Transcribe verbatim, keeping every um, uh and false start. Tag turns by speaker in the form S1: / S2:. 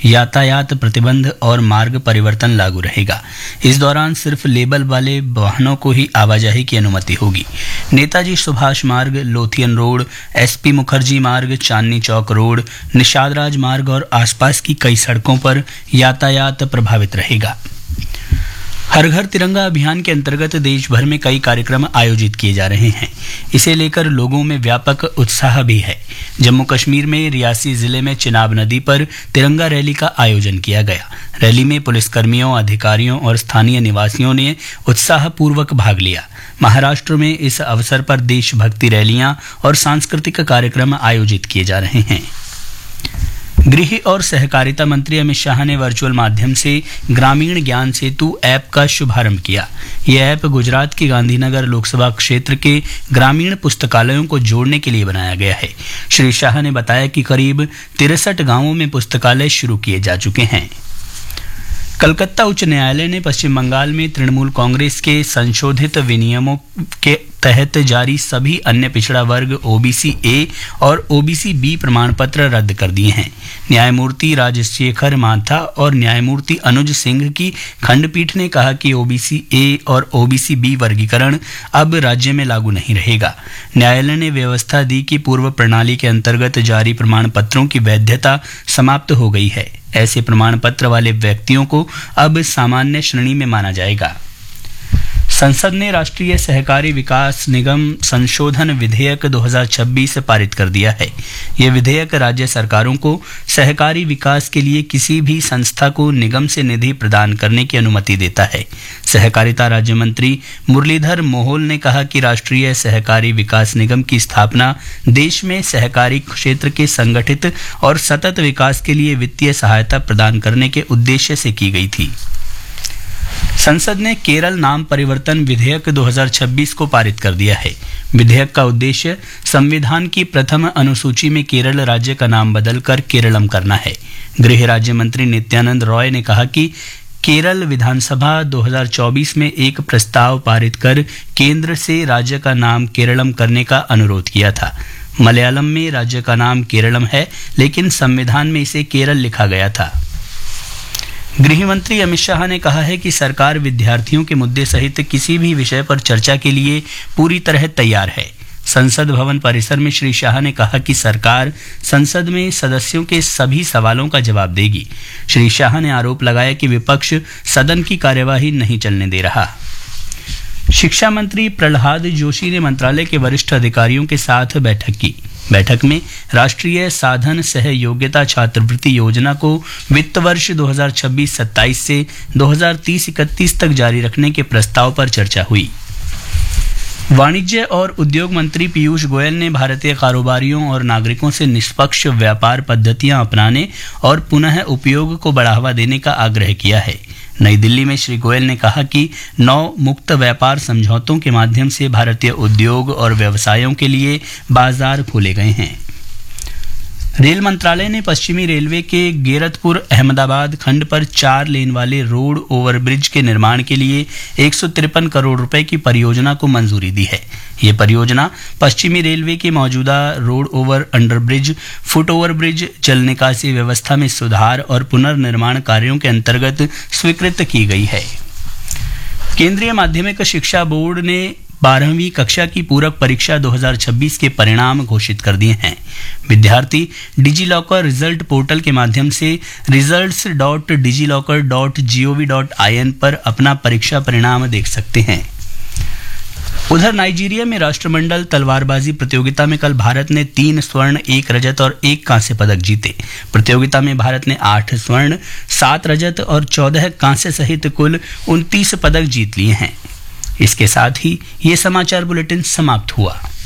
S1: यातायात प्रतिबंध और मार्ग परिवर्तन लागू रहेगा। इस दौरान सिर्फ लेबल वाले वाहनों को ही आवाजाही की अनुमति होगी। नेताजी सुभाष मार्ग, लोथियन रोड, एसपी मुखर्जी मार्ग, चांदनी चौक रोड, निषाद राज मार्ग और आसपास की कई सड़कों पर यातायात प्रभावित रहेगा। हर घर तिरंगा अभियान के अंतर्गत देश भर में कई कार्यक्रम आयोजित किए जा रहे हैं। इसे लेकर लोगों में व्यापक उत्साह भी है। जम्मू कश्मीर में रियासी जिले में चिनाब नदी पर तिरंगा रैली का आयोजन किया गया। रैली में पुलिसकर्मियों, अधिकारियों और स्थानीय निवासियों ने उत्साहपूर्वक भाग लिया। महाराष्ट्र में इस अवसर पर देशभक्ति रैलियां और सांस्कृतिक कार्यक्रम आयोजित किए जा रहे हैं। गृह और सहकारिता मंत्री अमित शाह ने वर्चुअल माध्यम से ग्रामीण ज्ञान सेतु ऐप का शुभारंभ किया। यह ऐप गुजरात के गांधीनगर लोकसभा क्षेत्र के ग्रामीण पुस्तकालयों को जोड़ने के लिए बनाया गया है। श्री शाह ने बताया कि करीब तिरसठ गांवों में पुस्तकालय शुरू किए जा चुके हैं। कलकत्ता उच्च न्यायालय ने पश्चिम बंगाल में तृणमूल कांग्रेस के संशोधित विनियमों के तहत जारी सभी अन्य पिछड़ा वर्ग ओबीसी ए और ओबीसी बी प्रमाण पत्र रद्द कर दिए हैं। न्यायमूर्ति राजशेखर माथा और न्यायमूर्ति अनुज सिंह की खंडपीठ ने कहा कि ओबीसी ए और ओबीसी बी वर्गीकरण अब राज्य में लागू नहीं रहेगा। न्यायालय ने व्यवस्था दी कि पूर्व प्रणाली के अंतर्गत जारी प्रमाण पत्रों की वैधता समाप्त हो गई है। ऐसे प्रमाण पत्र वाले व्यक्तियों को अब सामान्य श्रेणी में माना जाएगा। संसद ने राष्ट्रीय सहकारी विकास निगम संशोधन विधेयक दो हज़ार छब्बीस पारित कर दिया है। यह विधेयक राज्य सरकारों को सहकारी विकास के लिए किसी भी संस्था को निगम से निधि प्रदान करने की अनुमति देता है। सहकारिता राज्य मंत्री मुरलीधर मोहोल ने कहा कि राष्ट्रीय सहकारी विकास निगम की स्थापना देश में सहकारी क्षेत्र के संगठित और सतत विकास के लिए वित्तीय सहायता प्रदान करने के उद्देश्य से की गई थी। संसद ने केरल नाम परिवर्तन विधेयक दो हज़ार छब्बीस को पारित कर दिया है। विधेयक का उद्देश्य संविधान की प्रथम अनुसूची में केरल राज्य का नाम बदलकर केरलम करना है। गृह राज्य मंत्री नित्यानंद रॉय ने कहा कि केरल विधानसभा दो हज़ार चौबीस में एक प्रस्ताव पारित कर केंद्र से राज्य का नाम केरलम करने का अनुरोध किया था। मलयालम में राज्य का नाम केरलम है, लेकिन संविधान में इसे केरल लिखा गया था। गृह मंत्री अमित शाह ने कहा है कि सरकार विद्यार्थियों के मुद्दे सहित किसी भी विषय पर चर्चा के लिए पूरी तरह तैयार है। संसद भवन परिसर में श्री शाह ने कहा कि सरकार संसद में सदस्यों के सभी सवालों का जवाब देगी। श्री शाह ने आरोप लगाया कि विपक्ष सदन की कार्यवाही नहीं चलने दे रहा। शिक्षा मंत्री प्रहलाद जोशी ने मंत्रालय के वरिष्ठ अधिकारियों के साथ बैठक की। बैठक में राष्ट्रीय साधन सह योग्यता छात्रवृत्ति योजना को वित्त वर्ष दो हज़ार छब्बीस सत्ताईस से दो हज़ार तीस इकतीस तक जारी रखने के प्रस्ताव पर चर्चा हुई। वाणिज्य और उद्योग मंत्री पीयूष गोयल ने भारतीय कारोबारियों और नागरिकों से निष्पक्ष व्यापार पद्धतियां अपनाने और पुनः उपयोग को बढ़ावा देने का आग्रह किया है। नई दिल्ली में श्री गोयल ने कहा कि नौ मुक्त व्यापार समझौतों के माध्यम से भारतीय उद्योग और व्यवसायों के लिए बाजार खोले गए हैं। रेल मंत्रालय ने पश्चिमी रेलवे के गेरतपुर अहमदाबाद खंड पर चार लेन वाले रोड ओवरब्रिज के निर्माण के लिए एक सौ तिरपन करोड़ रुपए की परियोजना को मंजूरी दी है। ये परियोजना पश्चिमी रेलवे के मौजूदा road over underbridge, foot overbridge, जल निकासी व्यवस्था में सुधार और पुनर्निर्माण कार्यों के अंतर्गत स्वीकृत की गई है। केंद्रीय माध्यमिक शिक्षा बोर्ड ने बारहवीं कक्षा की पूरक परीक्षा दो हज़ार छब्बीस के परिणाम घोषित कर दिए हैं। विद्यार्थी डिजी लॉकर रिजल्ट पोर्टल के माध्यम से results dot digi locker dot G O V dot I N पर अपना परीक्षा परिणाम देख सकते हैं। उधर नाइजीरिया में राष्ट्रमंडल तलवारबाजी प्रतियोगिता में कल भारत ने तीन स्वर्ण, एक रजत और एक कांस्य पदक जीते। प्रतियोगिता में भारत ने आठ स्वर्ण, सात रजत और चौदह कांस्य सहित कुल उनतीस पदक जीत लिए हैं। इसके साथ ही ये समाचार बुलेटिन समाप्त हुआ।